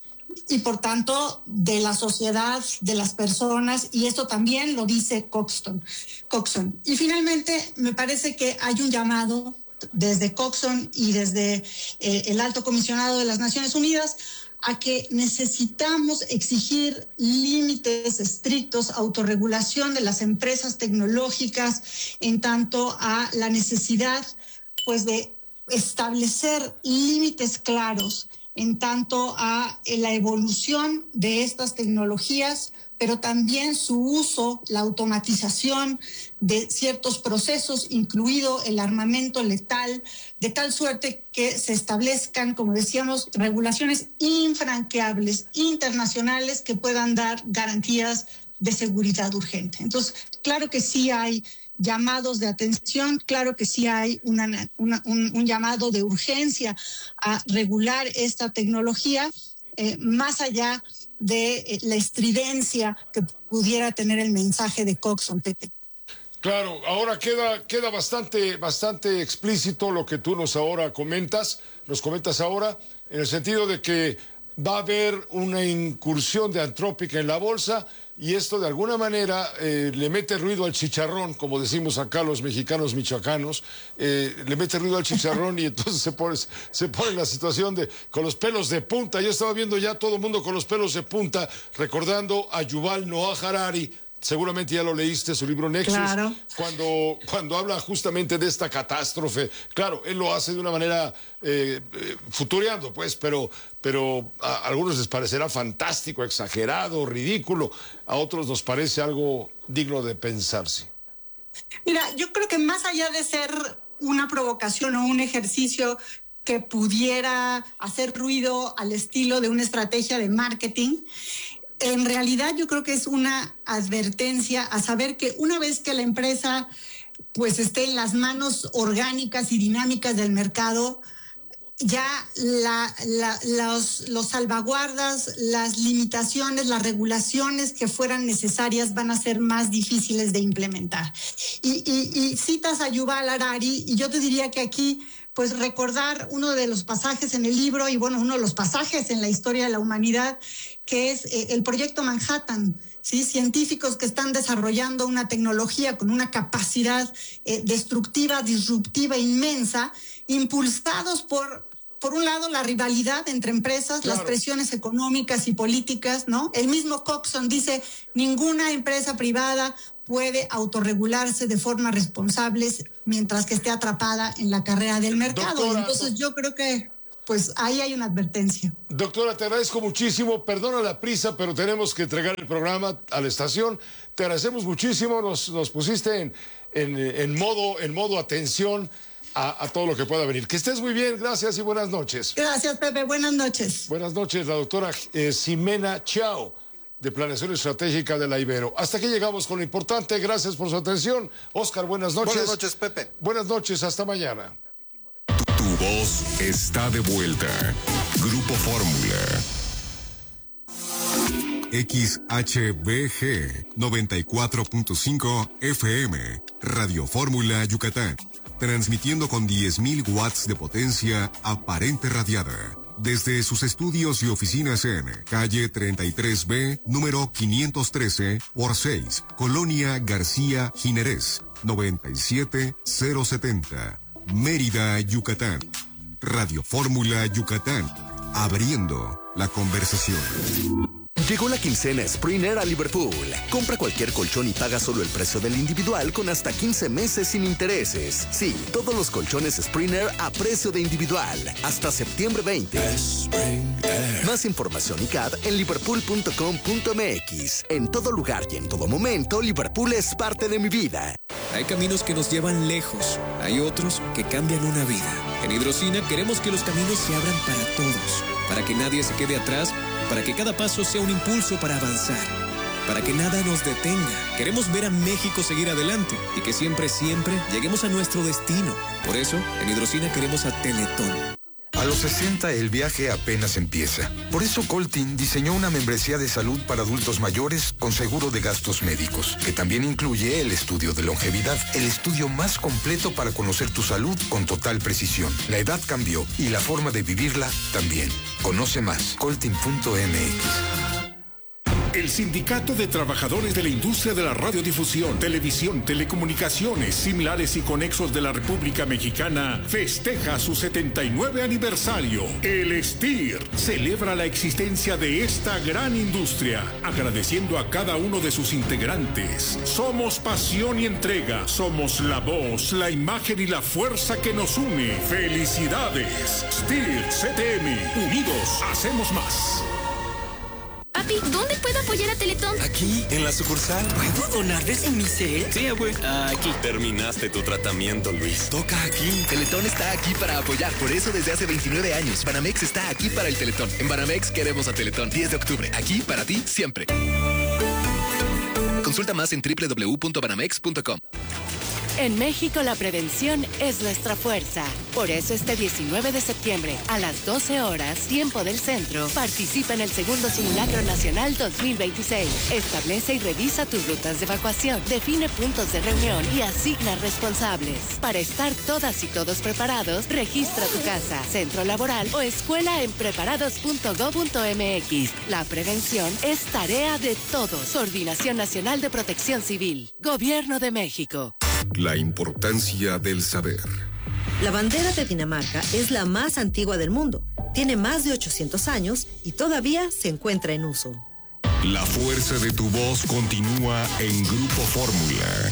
y, por tanto, de la sociedad, de las personas, y esto también lo dice Coxon. Coxon. Y finalmente, me parece que hay un llamado desde Coxon y desde eh, el Alto Comisionado de las Naciones Unidas a que necesitamos exigir límites estrictos, autorregulación de las empresas tecnológicas en tanto a la necesidad, pues, de establecer límites claros en tanto a la evolución de estas tecnologías, pero también su uso, la automatización de ciertos procesos, incluido el armamento letal, de tal suerte que se establezcan, como decíamos, regulaciones infranqueables, internacionales, que puedan dar garantías de seguridad urgente. Entonces, claro que sí hay llamados de atención, claro que sí hay una, una, un, un llamado de urgencia a regular esta tecnología, eh, más allá de eh, la estridencia que pudiera tener el mensaje de Coxon, Pepe. Claro, ahora queda, queda bastante, bastante explícito lo que tú nos ahora comentas, nos comentas ahora, en el sentido de que va a haber una incursión de Anthropic en la bolsa, y esto de alguna manera eh, le mete ruido al chicharrón, como decimos acá los mexicanos michoacanos, eh, le mete ruido al chicharrón y entonces se pone, se pone en la situación de con los pelos de punta. Yo estaba viendo ya todo el mundo con los pelos de punta, recordando a Yuval Noah Harari. Seguramente ya lo leíste, su libro Nexus, claro. cuando, cuando habla justamente de esta catástrofe. Claro, él lo hace de una manera eh, eh, futureando, pues, pero, pero a algunos les parecerá fantástico, exagerado, ridículo. A otros nos parece algo digno de pensarse. Mira, yo creo que más allá de ser una provocación o un ejercicio que pudiera hacer ruido al estilo de una estrategia de marketing, en realidad yo creo que es una advertencia a saber que una vez que la empresa pues esté en las manos orgánicas y dinámicas del mercado, ya la, la, los, los salvaguardas, las limitaciones, las regulaciones que fueran necesarias van a ser más difíciles de implementar. Y, y, y citas a Yuval Harari, y yo te diría que aquí pues recordar uno de los pasajes en el libro y bueno, uno de los pasajes en la historia de la humanidad, que es eh, el Proyecto Manhattan. ¿Sí? Científicos que están desarrollando una tecnología con una capacidad eh, destructiva, disruptiva inmensa, impulsados por, por un lado, la rivalidad entre empresas, claro, las presiones económicas y políticas, ¿no? El mismo Coxon dice, ninguna empresa privada puede autorregularse de forma responsable mientras que esté atrapada en la carrera del mercado. Doctora, entonces yo creo que pues ahí hay una advertencia. Doctora, te agradezco muchísimo. Perdona la prisa, pero tenemos que entregar el programa a la estación. Te agradecemos muchísimo. Nos, nos pusiste en, en, en, modo, en modo atención a, a todo lo que pueda venir. Que estés muy bien. Gracias y buenas noches. Gracias, Pepe. Buenas noches. Buenas noches, la doctora eh, Ximena Chao, de Planeación Estratégica de la Ibero. Hasta aquí llegamos con lo importante. Gracias por su atención. Oscar, buenas noches. Buenas noches, Pepe. Buenas noches. Hasta mañana. Tu voz está de vuelta. Grupo Fórmula. X H B G noventa y cuatro punto cinco F M. Radio Fórmula Yucatán. Transmitiendo con diez mil watts de potencia aparente radiada. Desde sus estudios y oficinas en calle treinta y tres B, número quinientos trece por seis, Colonia García Jiménez, noventa y siete mil setenta. Mérida, Yucatán. Radio Fórmula Yucatán. Abriendo la conversación. Llegó la quincena Springer a Liverpool. Compra cualquier colchón y paga solo el precio del individual con hasta quince meses sin intereses. Sí, todos los colchones Springer a precio de individual. Hasta septiembre veinte. Más información y C A D en liverpool punto com punto m x. En todo lugar y en todo momento, Liverpool es parte de mi vida. Hay caminos que nos llevan lejos. Hay otros que cambian una vida. En Hidrocina queremos que los caminos se abran para todos. Para que nadie se quede atrás. Para que cada paso sea un impulso para avanzar, para que nada nos detenga. Queremos ver a México seguir adelante y que siempre, siempre lleguemos a nuestro destino. Por eso, en Hidrocina queremos a Teletón. A los sesenta el viaje apenas empieza. Por eso Coltin diseñó una membresía de salud para adultos mayores con seguro de gastos médicos, que también incluye el estudio de longevidad, el estudio más completo para conocer tu salud con total precisión. La edad cambió y la forma de vivirla también. Conoce más, coltin punto m x. El Sindicato de Trabajadores de la Industria de la Radiodifusión, Televisión, Telecomunicaciones, Similares y Conexos de la República Mexicana festeja su setenta y nueve aniversario. El S T I R celebra la existencia de esta gran industria, agradeciendo a cada uno de sus integrantes. Somos pasión y entrega, somos la voz, la imagen y la fuerza que nos une. ¡Felicidades! S T I R C T M, unidos hacemos más. Papi, ¿dónde puedo apoyar a Teletón? Aquí, en la sucursal. ¿Puedo donar desde mi cel? Sí, güey. Aquí. Terminaste tu tratamiento, Luis. Toca aquí. Teletón está aquí para apoyar. Por eso desde hace veintinueve años, Banamex está aquí para el Teletón. En Banamex queremos a Teletón. diez de octubre. Aquí para ti, siempre. Consulta más en doble u doble u doble u punto banamex punto com. En México la prevención es nuestra fuerza. Por eso este diecinueve de septiembre a las doce horas, tiempo del centro, participa en el segundo Simulacro Nacional dos mil veintiséis. Establece y revisa tus rutas de evacuación, define puntos de reunión y asigna responsables. Para estar todas y todos preparados, registra tu casa, centro laboral o escuela en preparados punto gob punto m x. La prevención es tarea de todos. Coordinación Nacional de Protección Civil. Gobierno de México. La importancia del saber. La bandera de Dinamarca es la más antigua del mundo. Tiene más de ochocientos años y todavía se encuentra en uso. La fuerza de tu voz continúa en Grupo Fórmula.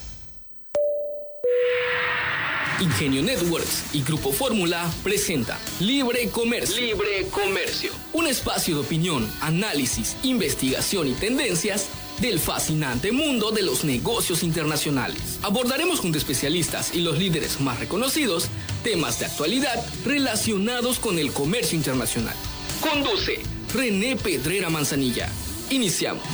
Ingenio Networks y Grupo Fórmula presenta Libre Comercio. Libre Comercio. Un espacio de opinión, análisis, investigación y tendencias del fascinante mundo de los negocios internacionales. Abordaremos junto a especialistas y los líderes más reconocidos temas de actualidad relacionados con el comercio internacional. Conduce René Pedrera Manzanilla. Iniciamos.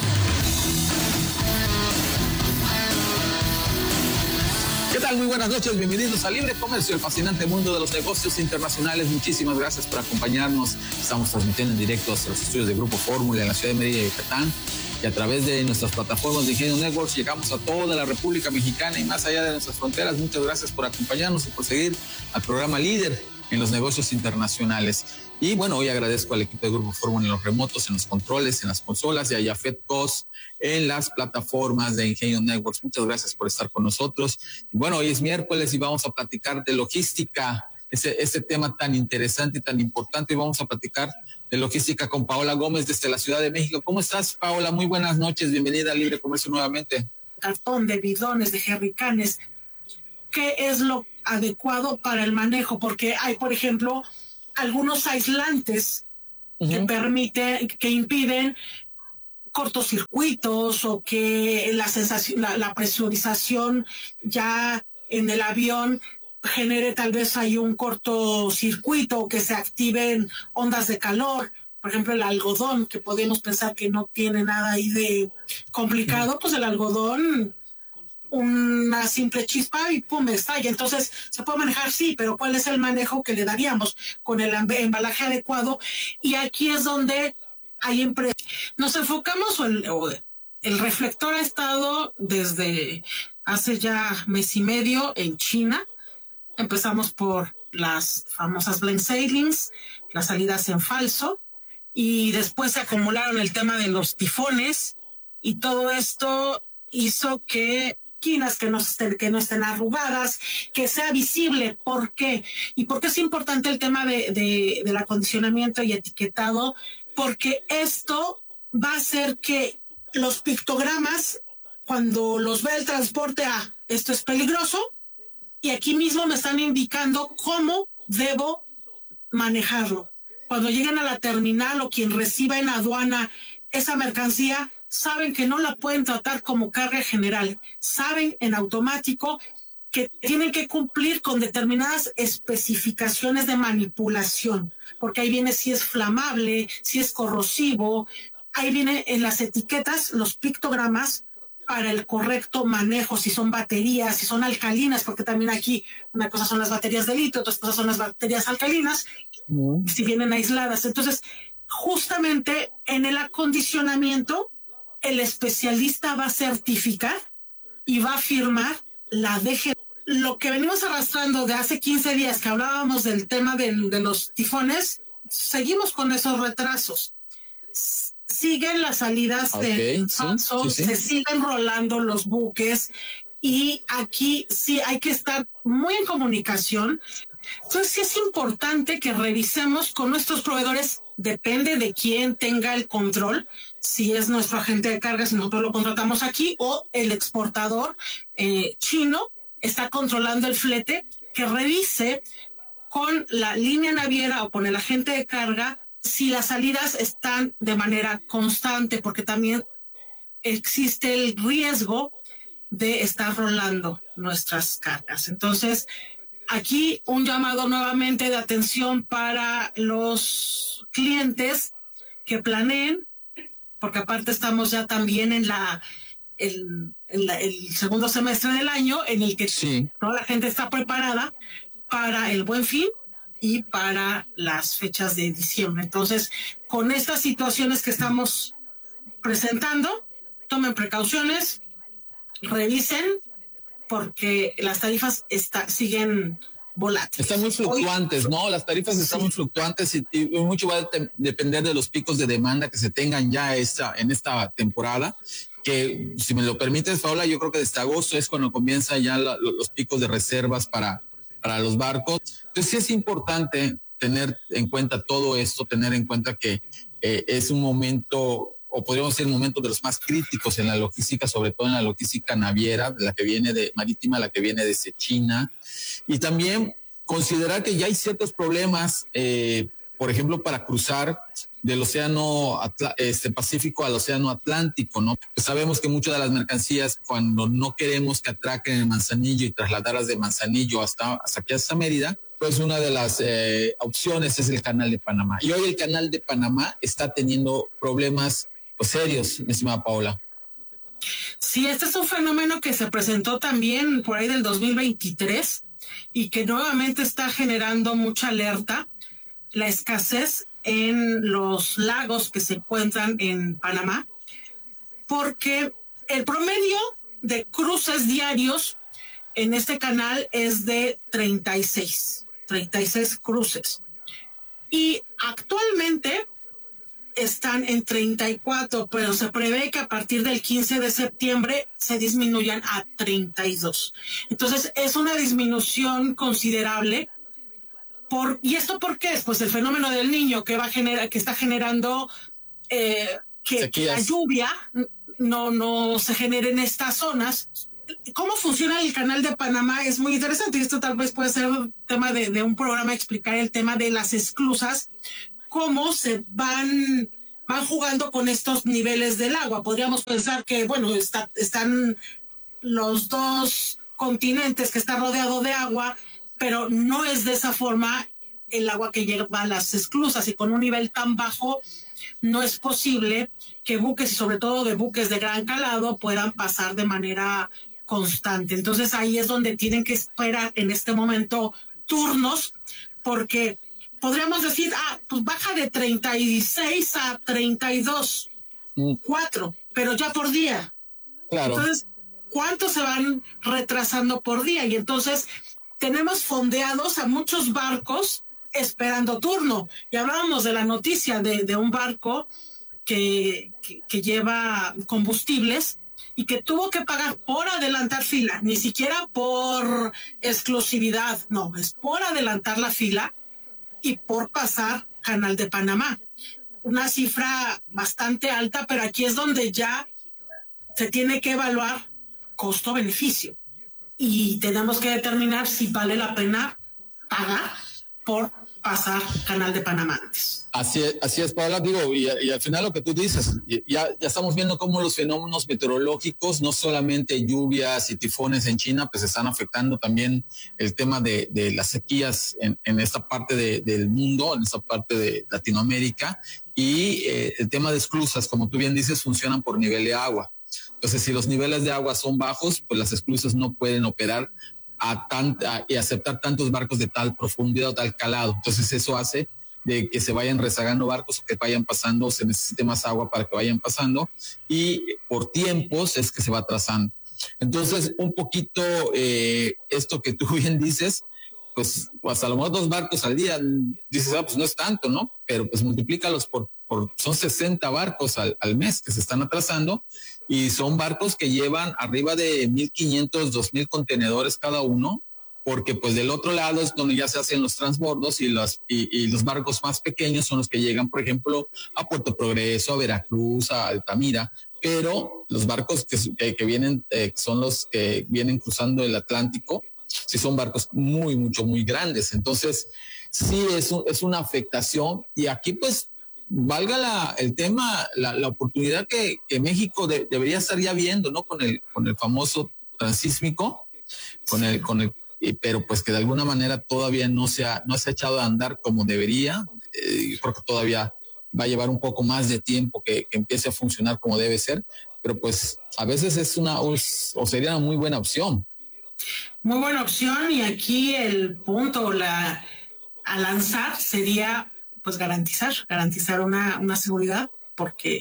¿Qué tal? Muy buenas noches, bienvenidos a Libre Comercio, el fascinante mundo de los negocios internacionales. Muchísimas gracias por acompañarnos. Estamos transmitiendo en directo hacia los estudios de Grupo Fórmula en la ciudad de Mérida, Yucatán. y a través de nuestras plataformas de Ingenio Networks llegamos a toda la República Mexicana y más allá de nuestras fronteras. Muchas gracias por acompañarnos y por seguir al programa líder en los negocios internacionales. Y bueno, hoy agradezco al equipo de Grupo Fórmula en los remotos, en los controles, en las consolas, y a Jafet Cos en las plataformas de Ingenio Networks. Muchas gracias por estar con nosotros. Y bueno, hoy es miércoles y vamos a platicar de logística, ese, ese tema tan interesante y tan importante. Y vamos a platicar de logística con Paola Gómez desde la Ciudad de México. ¿Cómo estás, Paola? Muy buenas noches. Bienvenida a Libre Comercio nuevamente. Cartón, de bidones, de jerrycanes. ¿Qué es lo adecuado para el manejo? Porque hay, por ejemplo, algunos aislantes uh-huh. que permiten, que impiden cortocircuitos o que la sensación, la, la presurización ya en el avión genere tal vez hay un cortocircuito o que se activen ondas de calor. Por ejemplo, el algodón, que podemos pensar que no tiene nada ahí de complicado, uh-huh. pues el algodón, una simple chispa y pum, estalla. Entonces, se puede manejar, sí, pero ¿cuál es el manejo que le daríamos con el embalaje adecuado? Y aquí es donde hay empresas. Nos enfocamos, o el, o el reflector ha estado desde hace ya mes y medio en China. Empezamos por las famosas blind sailings, las salidas en falso, y después se acumularon el tema de los tifones, y todo esto hizo que esquinas que no estén, que no estén arrugadas, que sea visible. ¿Por qué? ¿Y por qué es importante el tema de, de, del acondicionamiento y etiquetado? Porque esto va a hacer que los pictogramas, cuando los ve el transporte, ah, esto es peligroso, y aquí mismo me están indicando cómo debo manejarlo. Cuando lleguen a la terminal o quien reciba en aduana esa mercancía, saben que no la pueden tratar como carga general. Saben en automático que tienen que cumplir con determinadas especificaciones de manipulación, porque ahí viene si es flamable, si es corrosivo, ahí viene en las etiquetas los pictogramas para el correcto manejo, si son baterías, si son alcalinas, porque también aquí una cosa son las baterías de litio, otras cosas son las baterías alcalinas, mm. si vienen aisladas. Entonces, justamente en el acondicionamiento, el especialista va a certificar y va a firmar la D G. Lo que venimos arrastrando de hace quince días que hablábamos del tema de, de los tifones, seguimos con esos retrasos. Siguen las salidas okay, de falso, sí, sí, sí. se siguen rolando los buques, y aquí sí hay que estar muy en comunicación. Entonces sí es importante que revisemos con nuestros proveedores, depende de quién tenga el control, si es nuestro agente de carga, si nosotros lo contratamos aquí, o el exportador eh, chino está controlando el flete, que revise con la línea naviera o con el agente de carga si las salidas están de manera constante, porque también existe el riesgo de estar rolando nuestras cargas. Entonces, aquí un llamado nuevamente de atención para los clientes que planeen, porque aparte estamos ya también en la el, en la, el segundo semestre del año, en el que sí. toda la gente está preparada para el Buen Fin y para las fechas de diciembre. Entonces, con estas situaciones que estamos presentando, tomen precauciones, revisen, porque las tarifas está, siguen volátiles. Están muy fluctuantes, Hoy, ¿no? Las tarifas sí. están muy fluctuantes y, y mucho va a te, depender de los picos de demanda que se tengan ya esta, en esta temporada, que si me lo permites, Paola, yo creo que desde agosto es cuando comienzan ya la, los picos de reservas para, para los barcos. Entonces sí es importante tener en cuenta todo esto, tener en cuenta que eh, es un momento, o podríamos decir un momento de los más críticos en la logística, sobre todo en la logística naviera, la que viene de marítima, la que viene desde China, y también considerar que ya hay ciertos problemas, eh, por ejemplo, para cruzar del océano Atl- este, Pacífico al océano Atlántico, ¿no? Pues sabemos que muchas de las mercancías, cuando no queremos que atraquen en Manzanillo y trasladarlas de Manzanillo hasta, hasta aquí, hasta Mérida, pues una de las eh, opciones es el Canal de Panamá. Y hoy el Canal de Panamá está teniendo problemas pues, serios, mi estimada Paola. Sí, este es un fenómeno que se presentó también por ahí del dos mil veintitrés y que nuevamente está generando mucha alerta. La escasez en los lagos que se encuentran en Panamá. porque el promedio de cruces diarios en este canal es de treinta y seis cruces. Y actualmente están en treinta y cuatro, pero se prevé que a partir del quince de septiembre se disminuyan a treinta y dos. Entonces es una disminución considerable. Por, ¿Y esto por qué? Pues el fenómeno del Niño que va a generar, que está generando eh, que, que la lluvia no, no se genere en estas zonas. ¿Cómo funciona el canal de Panamá? Es muy interesante y esto tal vez puede ser tema de, de un programa, explicar el tema de las esclusas, cómo se van, van jugando con estos niveles del agua. Podríamos pensar que, bueno, está, están los dos continentes que está rodeado de agua, pero no es de esa forma el agua que lleva a las esclusas, y con un nivel tan bajo no es posible que buques, y sobre todo de buques de gran calado, puedan pasar de manera constante. Entonces ahí es donde tienen que esperar en este momento turnos, porque podríamos decir, ah, pues baja de treinta y seis a treinta y dos, mm. cuatro, pero ya por día. Claro. Entonces, ¿cuántos se van retrasando por día? Y entonces tenemos fondeados a muchos barcos esperando turno. Y hablábamos de la noticia de, de un barco que, que, que lleva combustibles y que tuvo que pagar por adelantar fila, ni siquiera por exclusividad, no, es por adelantar la fila y por pasar Canal de Panamá. Una cifra bastante alta, pero aquí es donde ya se tiene que evaluar costo-beneficio y tenemos que determinar si vale la pena pagar por pasar Canal de Panamá antes. Así es, así es, Paola, digo, y, y al final lo que tú dices, ya, ya estamos viendo cómo los fenómenos meteorológicos, no solamente lluvias y tifones en China, pues están afectando también el tema de, de las sequías en, en esta parte de, del mundo, en esta parte de Latinoamérica, y eh, el tema de esclusas, como tú bien dices, funcionan por nivel de agua. Entonces, si los niveles de agua son bajos, pues las esclusas no pueden operar a tanta, y aceptar tantos barcos de tal profundidad o tal calado. Entonces eso hace de que se vayan rezagando barcos o que vayan pasando, se necesite más agua para que vayan pasando, y por tiempos es que se va atrasando. Entonces un poquito eh, esto que tú bien dices, pues hasta a lo mejor dos barcos al día, dices, ah, pues no es tanto, ¿no? Pero pues multiplícalos por, por son sesenta barcos al, al mes que se están atrasando, y son barcos que llevan arriba de mil quinientos, dos mil contenedores cada uno, porque pues del otro lado es donde ya se hacen los transbordos, y los, y, y los barcos más pequeños son los que llegan, por ejemplo, a Puerto Progreso, a Veracruz, a Altamira, pero los barcos que, que, que vienen, eh, son los que vienen cruzando el Atlántico, sí son barcos muy, mucho, muy grandes. Entonces, sí es, un, es una afectación, y aquí pues valga la, el tema, la, la oportunidad que, que México de, debería estar ya viendo, ¿no? Con el, con el famoso transísmico, con el, con el, pero pues que de alguna manera todavía no se ha, no se ha echado a andar como debería. Eh, creo que todavía va a llevar un poco más de tiempo que, que empiece a funcionar como debe ser, pero pues a veces es una, o sería una muy buena opción. Muy buena opción, y aquí el punto la, a lanzar sería pues garantizar, garantizar una, una seguridad, porque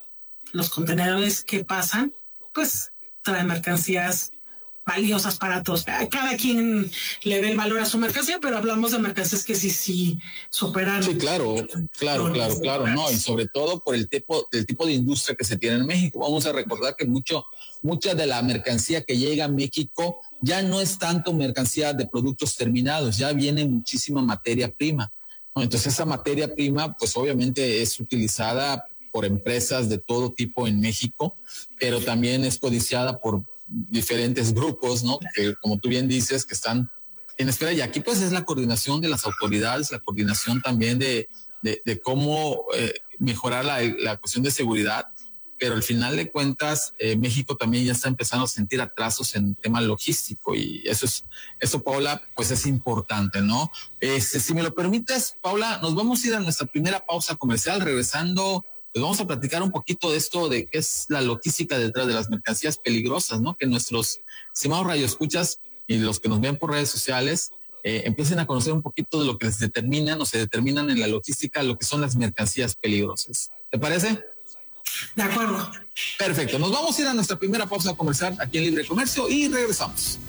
los contenedores que pasan pues traen mercancías valiosas para todos. Cada quien le ve el valor a su mercancía, pero hablamos de mercancías que sí, sí superan. Sí, claro, claro, claro, claro, no, y sobre todo por el tipo, el tipo de industria que se tiene en México. Vamos a recordar que mucho, mucha de la mercancía que llega a México ya no es tanto mercancía de productos terminados, ya viene muchísima materia prima. Entonces esa materia prima pues obviamente es utilizada por empresas de todo tipo en México, pero también es codiciada por diferentes grupos, ¿no? Que como tú bien dices, que están en espera, y aquí pues es la coordinación de las autoridades, la coordinación también de, de, de cómo eh, mejorar la, la cuestión de seguridad, pero al final de cuentas eh, México también ya está empezando a sentir atrasos en el tema logístico, y eso es, eso, Paula, pues es importante, ¿no? Este, si me lo permites, Paula, nos vamos a ir a nuestra primera pausa comercial. Regresando, pues vamos a platicar un poquito de esto, de qué es la logística detrás de las mercancías peligrosas, ¿no? Que nuestros estimados radioescuchas y los que nos ven por redes sociales eh, empiecen a conocer un poquito de lo que les determinan o se determinan en la logística, lo que son las mercancías peligrosas. ¿Te parece? De acuerdo. Perfecto. Nos vamos a ir a nuestra primera pausa comercial aquí en Libre Comercio y regresamos.